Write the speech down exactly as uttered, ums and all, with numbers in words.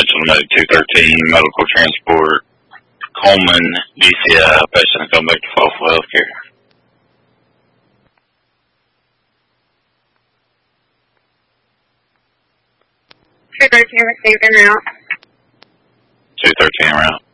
on Medic two thirteen, medical transport, Coleman, G C I, patient come back to Fallsville Healthcare. two thirteen received en route. two thirteen route.